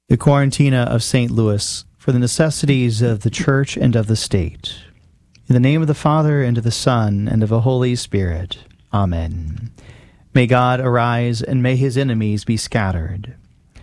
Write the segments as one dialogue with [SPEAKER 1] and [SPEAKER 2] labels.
[SPEAKER 1] the Quarantina of St. Louis, for the necessities of the Church and of the State. In the name of the Father, and of the Son, and of the Holy Spirit. Amen. May God arise, and may his enemies be scattered.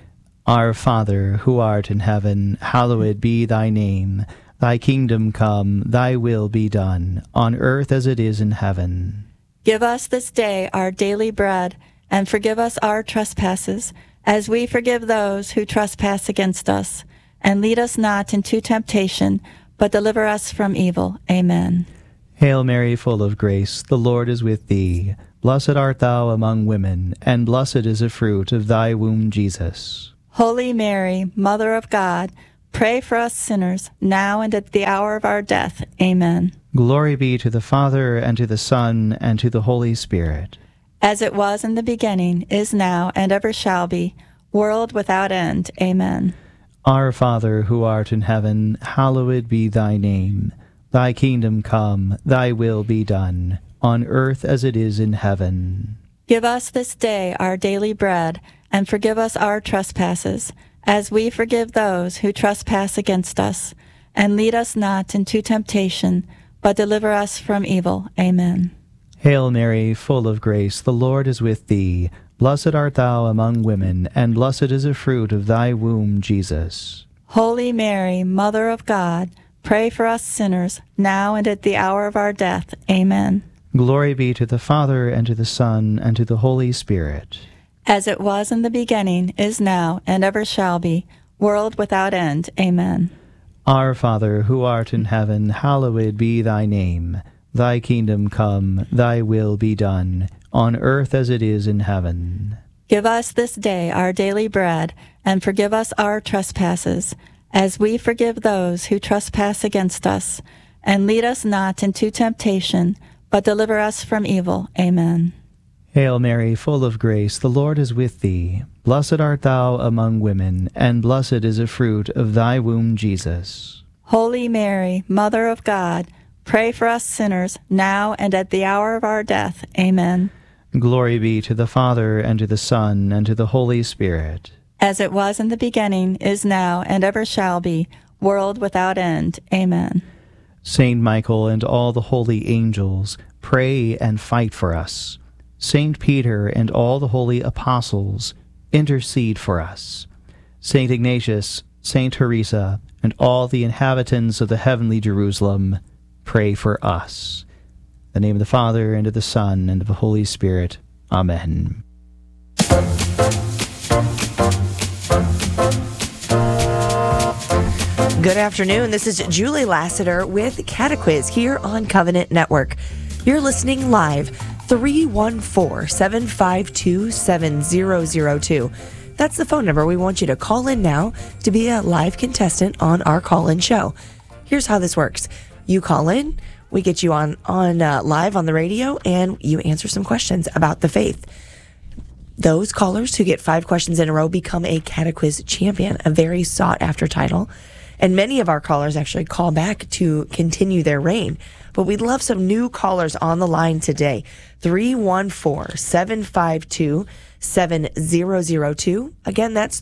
[SPEAKER 1] Our Father, who art in heaven, hallowed be thy name. Thy kingdom come, thy will be done, on earth as it is in heaven.
[SPEAKER 2] Give us this day our daily bread, and forgive us our trespasses, as we forgive those who trespass against us. And lead us not into temptation, but deliver us from evil. Amen.
[SPEAKER 1] Hail Mary, full of grace, the Lord is with thee. Blessed art thou among women, and blessed is the fruit of thy womb, Jesus.
[SPEAKER 2] Holy Mary, Mother of God, pray for us sinners, now and at the hour of our death. Amen.
[SPEAKER 1] Glory be to the Father, and to the Son, and to the Holy Spirit.
[SPEAKER 2] As it was in the beginning, is now, and ever shall be, world without end. Amen.
[SPEAKER 1] Our Father, who art in heaven, hallowed be thy name. Thy kingdom come, thy will be done, on earth as it is in heaven.
[SPEAKER 2] Give us this day our daily bread, and forgive us our trespasses, as we forgive those who trespass against us. And lead us not into temptation, but deliver us from evil. Amen.
[SPEAKER 1] Hail Mary, full of grace, the Lord is with thee. Blessed art thou among women, and blessed is the fruit of thy womb, Jesus.
[SPEAKER 2] Holy Mary, Mother of God, pray for us sinners, now and at the hour of our death. Amen.
[SPEAKER 1] Glory be to the Father, and to the Son, and to the Holy Spirit.
[SPEAKER 2] As it was in the beginning, is now, and ever shall be, world without end. Amen.
[SPEAKER 1] Our Father, who art in heaven, hallowed be thy name. Thy kingdom come, thy will be done, on earth as it is in heaven.
[SPEAKER 2] Give us this day our daily bread, and forgive us our trespasses, as we forgive those who trespass against us. And lead us not into temptation, but deliver us from evil. Amen.
[SPEAKER 1] Hail Mary, full of grace, the Lord is with thee. Blessed art thou among women, and blessed is the fruit of thy womb, Jesus.
[SPEAKER 2] Holy Mary, Mother of God, pray for us sinners, now and at the hour of our death. Amen.
[SPEAKER 1] Glory be to the Father, and to the Son, and to the Holy Spirit.
[SPEAKER 2] As it was in the beginning, is now, and ever shall be, world without end. Amen.
[SPEAKER 1] Saint Michael and all the holy angels, pray and fight for us. Saint Peter and all the holy apostles, intercede for us. Saint Ignatius, Saint Teresa, and all the inhabitants of the heavenly Jerusalem, pray for us. In the name of the Father, and of the Son, and of the Holy Spirit. Amen.
[SPEAKER 3] Good afternoon. This is Julie Lassiter with Catequiz here on Covenant Network. You're listening live, 314-752-7002. That's the phone number. We want you to call in now to be a live contestant on our call-in show. Here's how this works. You call in, we get you on live on the radio, and you answer some questions about the faith. Those callers who get 5 questions in a row become a Catequiz champion, a very sought-after title. And many of our callers actually call back to continue their reign. But we'd love some new callers on the line today. 314-752-7002. Again, that's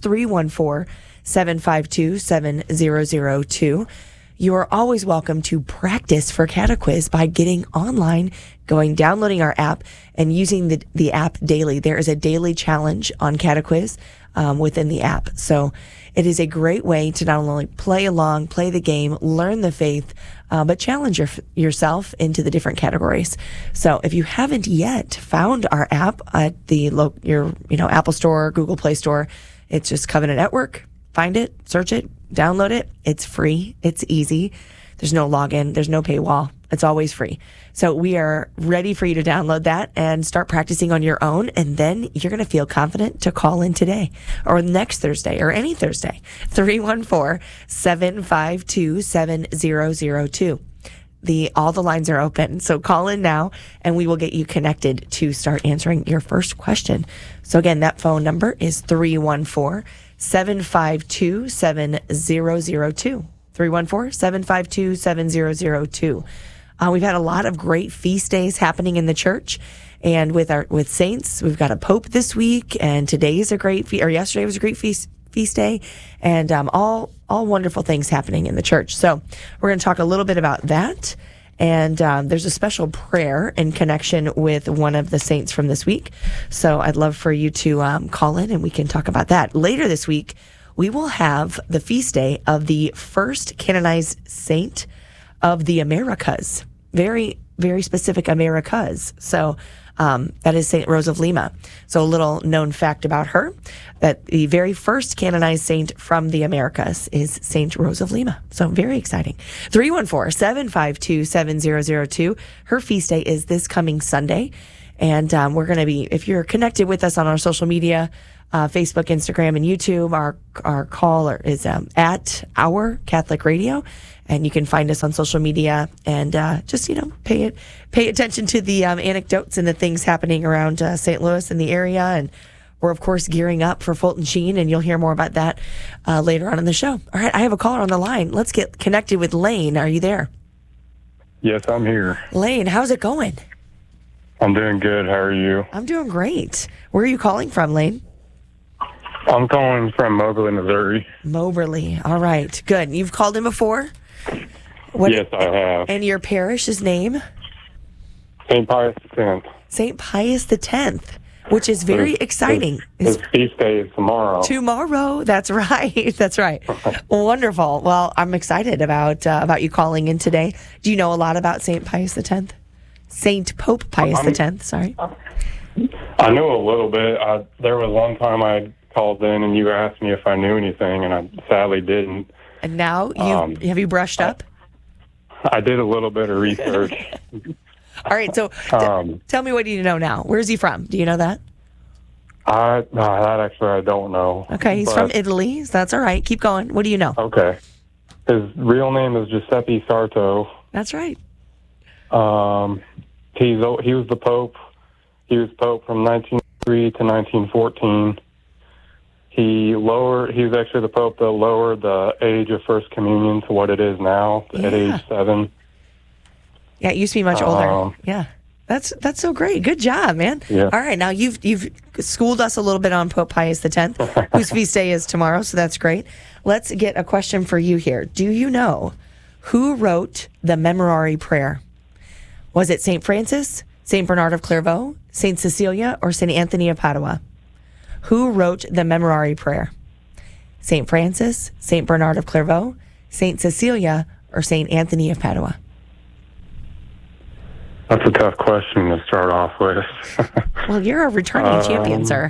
[SPEAKER 3] 314-752-7002. You are always welcome to practice for Catequiz by getting online, downloading our app, and using the app daily. There is a daily challenge on Catequiz within the app. So it is a great way to not only play along, play the game, learn the faith, but challenge yourself into the different categories. So if you haven't yet found our app at your Apple Store, Google Play Store, it's just Covenant Network. Find it, search it, download it. It's free. It's easy. There's no login. There's no paywall. It's always free. So we are ready for you to download that and start practicing on your own. And then you're going to feel confident to call in today or next Thursday or any Thursday. 314-752-7002. All the lines are open. So call in now and we will get you connected to start answering your first question. So again, that phone number is 314-752-7002. 314-752-7002. We've had a lot of great feast days happening in the church, and with saints, we've got a pope this week, and yesterday was a great feast feast day, and all wonderful things happening in the church. So we're going to talk a little bit about that. And there's a special prayer in connection with one of the saints from this week. So I'd love for you to call in and we can talk about that. Later this week, we will have the feast day of the first canonized saint of the Americas. Very, very specific Americas. So that is St. Rose of Lima. So a little known fact about her, that the very first canonized saint from the Americas is St. Rose of Lima. So very exciting. 314-752-7002. Her feast day is this coming Sunday. And we're going to be, if you're connected with us on our social media, Facebook, Instagram, and YouTube, our call is at Our Catholic Radio. And you can find us on social media and just, pay attention to the anecdotes and the things happening around St. Louis and the area. And we're, of course, gearing up for Fulton Sheen, and you'll hear more about that later on in the show. All right, I have a caller on the line. Let's get connected with Lane. Are you there?
[SPEAKER 4] Yes, I'm here.
[SPEAKER 3] Lane, how's it going?
[SPEAKER 4] I'm doing good. How are you?
[SPEAKER 3] I'm doing great. Where are you calling from, Lane?
[SPEAKER 4] I'm calling from Moberly, Missouri.
[SPEAKER 3] Moberly. All right, good. You've called in before?
[SPEAKER 4] Yes, I have.
[SPEAKER 3] And your parish's name?
[SPEAKER 4] St. Pius X.
[SPEAKER 3] St. Pius X, which is very exciting.
[SPEAKER 4] His feast day is tomorrow.
[SPEAKER 3] Tomorrow. That's right. That's right. Wonderful. Well, I'm excited about you calling in today. Do you know a lot about St. Pius X? St. Pope Pius X, sorry.
[SPEAKER 4] I know a little bit. There was one time I called in and you asked me if I knew anything, and I sadly didn't.
[SPEAKER 3] And now, have you brushed up?
[SPEAKER 4] I did a little bit of research.
[SPEAKER 3] All right, so tell me, what do you know now? Where's he from? Do you know that?
[SPEAKER 4] That actually I don't know.
[SPEAKER 3] Okay, he's from Italy, so that's all right. Keep going. What do you know?
[SPEAKER 4] Okay. His real name is Giuseppe Sarto.
[SPEAKER 3] That's right.
[SPEAKER 4] He was the Pope. He was Pope from 1903 to 1914. He was actually the Pope that lowered the age of First Communion to what it is now, at age 7.
[SPEAKER 3] Yeah, it used to be much older. Yeah, that's so great. Good job, man.
[SPEAKER 4] Yeah.
[SPEAKER 3] All right, now you've schooled us a little bit on Pope Pius X, whose feast day is tomorrow, so that's great. Let's get a question for you here. Do you know who wrote the Memorare prayer? Was it St. Francis, St. Bernard of Clairvaux, St. Cecilia, or St. Anthony of Padua? Who wrote the Memorare prayer? St. Francis, St. Bernard of Clairvaux, St. Cecilia, or St. Anthony of Padua?
[SPEAKER 4] That's a tough question to start off with.
[SPEAKER 3] Well, you're a returning champion, sir.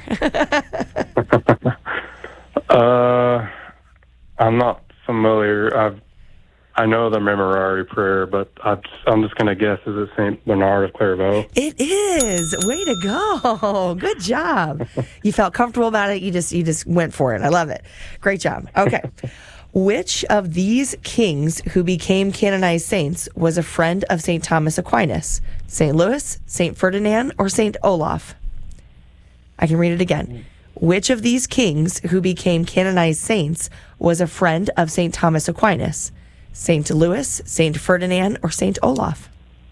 [SPEAKER 4] I'm not familiar. I know the Memorare prayer, but I'm just going to guess, is it St. Bernard of Clairvaux?
[SPEAKER 3] It is. Way to go. Good job. You felt comfortable about it. You just went for it. I love it. Great job. Okay. Which of these kings who became canonized saints was a friend of St. Thomas Aquinas? St. Louis, St. Ferdinand, or St. Olaf? I can read it again. Which of these kings who became canonized saints was a friend of St. Thomas Aquinas? St. Louis, St. Ferdinand, or St. Olaf?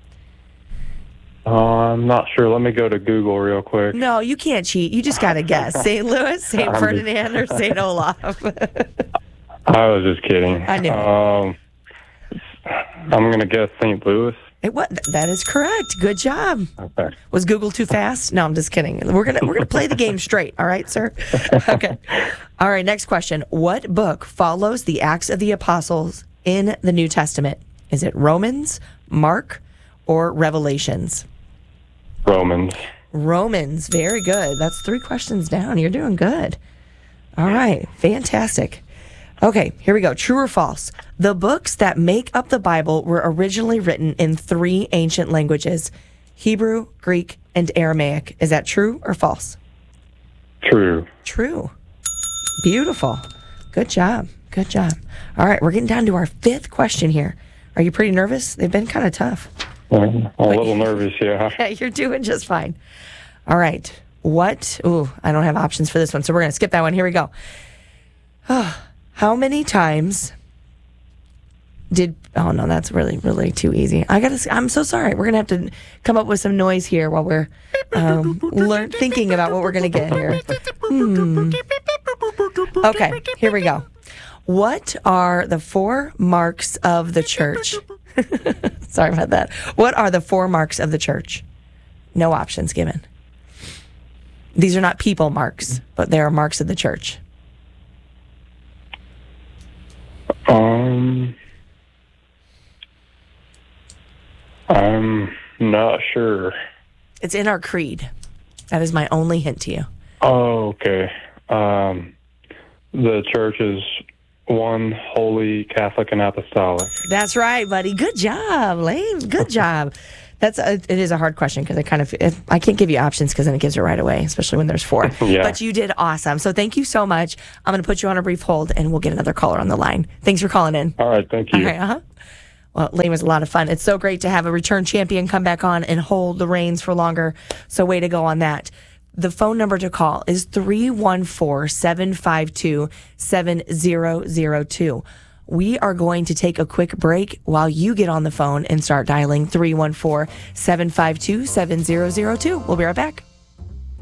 [SPEAKER 4] I'm not sure. Let me go to Google real quick.
[SPEAKER 3] No, you can't cheat. You just got to guess. St. Louis, St. Ferdinand, or St. Olaf?
[SPEAKER 4] I was just kidding.
[SPEAKER 3] I knew.
[SPEAKER 4] I'm going to guess St. Louis.
[SPEAKER 3] That is correct. Good job.
[SPEAKER 4] Okay.
[SPEAKER 3] Was Google too fast? No, I'm just kidding. We're gonna play the game straight. All right, sir. Okay. All right. Next question. What book follows the Acts of the Apostles in the New Testament? Is it Romans, Mark, or Revelations?
[SPEAKER 4] Romans.
[SPEAKER 3] Romans. Very good. That's 3 questions down. You're doing good. All right. Fantastic. Okay, here we go. True or false? The books that make up the Bible were originally written in 3 ancient languages: Hebrew, Greek, and Aramaic. Is that true or false?
[SPEAKER 4] True.
[SPEAKER 3] True. Beautiful. Good job. Good job. All right, we're getting down to our 5th question here. Are you pretty nervous? They've been kind of tough.
[SPEAKER 4] I'm a little nervous, yeah.
[SPEAKER 3] Yeah, you're doing just fine. All right. I don't have options for this one, so we're going to skip that one. Here we go. How many times oh no, that's really, really too easy. I'm so sorry. We're going to have to come up with some noise here while we're thinking about what we're going to get here. Okay, here we go. What are the 4 marks of the church? Sorry about that. What are the 4 marks of the church? No options given. These are not people marks, but they are marks of the church.
[SPEAKER 4] I'm not sure.
[SPEAKER 3] It's in our creed. That is my only hint to you.
[SPEAKER 4] Oh, okay. The church is one, holy, Catholic, and apostolic.
[SPEAKER 3] That's right, buddy. Good job, Lane. Good job. It is a hard question because I can't give you options because then it gives it right away, especially when there's 4.
[SPEAKER 4] Yeah.
[SPEAKER 3] But you did awesome. So thank you so much. I'm going to put you on a brief hold and we'll get another caller on the line. Thanks for calling in.
[SPEAKER 4] All right, thank you.
[SPEAKER 3] All right, Well, Lane was a lot of fun. It's so great to have a return champion come back on and hold the reins for longer. So way to go on that. The phone number to call is 314-752-7002. We are going to take a quick break while you get on the phone and start dialing 314-752-7002. We'll be right back.